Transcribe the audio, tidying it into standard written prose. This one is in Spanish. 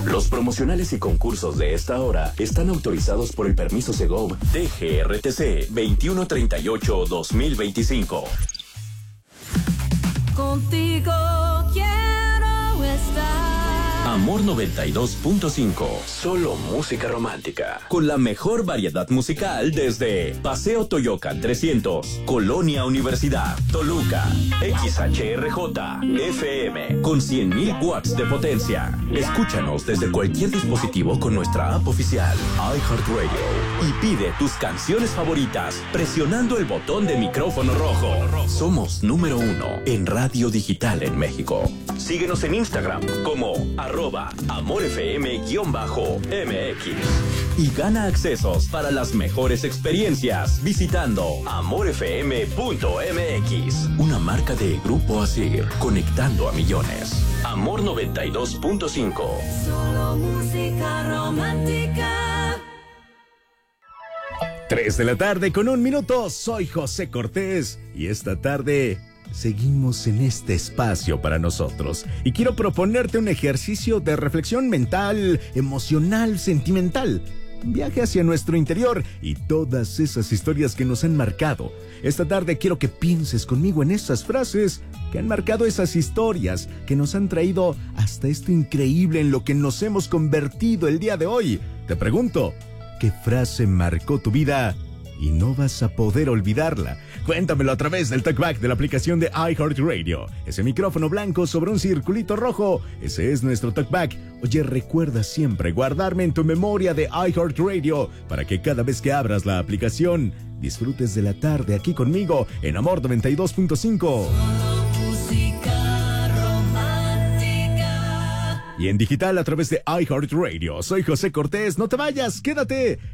Los promocionales y concursos de esta hora están autorizados por el permiso Segov DGRTC 2138-2025. Contigo quiero estar. Amor 92.5. Solo música romántica. Con la mejor variedad musical desde Paseo Toyocan 300, Colonia Universidad, Toluca, XHRJ, FM, con 100,000 watts de potencia. Escúchanos desde cualquier dispositivo con nuestra app oficial, iHeartRadio. Y pide tus canciones favoritas presionando el botón de micrófono rojo. Somos número 1 en radio digital en México. Síguenos en Instagram como @AmorFM_MX y gana accesos para las mejores experiencias visitando amorfm.mx, una marca de Grupo Asir, conectando a millones. Amor 92.5. Solo música romántica. 3 de la tarde con 1 minuto. Soy José Cortés y esta tarde seguimos en este espacio para nosotros. Y quiero proponerte un ejercicio de reflexión mental, emocional, sentimental. Un viaje hacia nuestro interior y todas esas historias que nos han marcado. Esta tarde quiero que pienses conmigo en esas frases que han marcado esas historias, que nos han traído hasta esto increíble en lo que nos hemos convertido el día de hoy. Te pregunto, ¿qué frase marcó tu vida y no vas a poder olvidarla? Cuéntamelo a través del talkback de la aplicación de iHeartRadio. Ese micrófono blanco sobre un circulito rojo, ese es nuestro talkback. Oye, recuerda siempre guardarme en tu memoria de iHeartRadio para que cada vez que abras la aplicación disfrutes de la tarde aquí conmigo en Amor 92.5. Y en digital a través de iHeartRadio. Soy José Cortés, no te vayas, quédate.